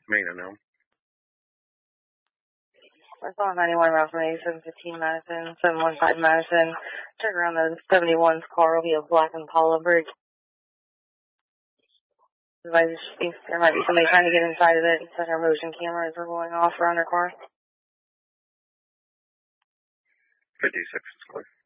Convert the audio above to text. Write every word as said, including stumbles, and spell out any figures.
Main unknown. I saw ninety-one around from eighty-seven fifteen Madison, seven one five Madison. Check around the seventy-one's car will be a black Impala bridge. I just think there might be somebody trying to get inside of it, since our motion cameras are going off around our car. fifty-six is clear.